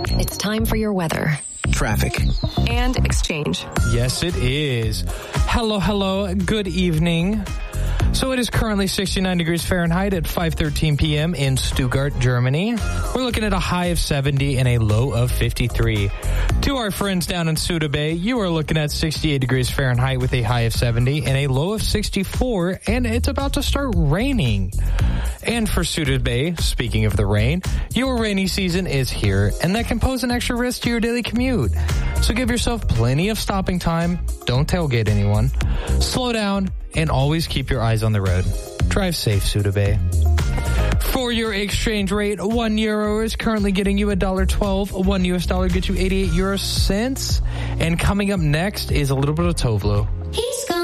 It's time for your weather. Traffic. And exchange. Yes, it is. Hello. Good evening. So it is currently 69 degrees Fahrenheit at 5:13 p.m. in Stuttgart, Germany. We're looking at a high of 70 and a low of 53. To our friends down in Suda Bay, you are looking at 68 degrees Fahrenheit with a high of 70 and a low of 64, and it's about to start raining. And for Suda Bay, speaking of the rain, your rainy season is here, and that can pose an extra risk to your daily commute. So give yourself plenty of stopping time. Don't tailgate anyone. Slow down and always keep your eyes on the road. Drive safe, Suda Bay. For your exchange rate, €1 is currently getting you $1.12. $1 US gets you 88 euro cents. And coming up next is a little bit of Tovlo.